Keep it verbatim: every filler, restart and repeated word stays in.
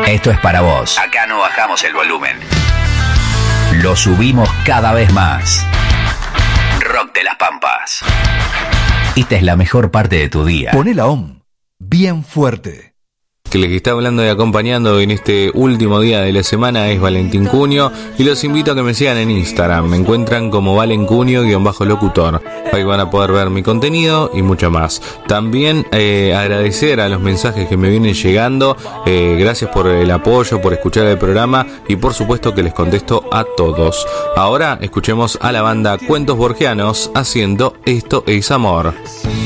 Esto es para vos. Acá no bajamos el volumen. Lo subimos cada vez más. Rock de las Pampas. Esta es la mejor parte de tu día. Poné la O M bien fuerte. Que les está hablando y acompañando en este último día de la semana es Valentín Cunio, y los invito a que me sigan en Instagram. Me encuentran como valencunio-locutor. Ahí van a poder ver mi contenido y mucho más. También eh, agradecer a los mensajes que me vienen llegando. Eh, gracias por el apoyo, por escuchar el programa, y por supuesto que les contesto a todos. Ahora escuchemos a la banda Cuentos Borgianos haciendo Esto es Amor.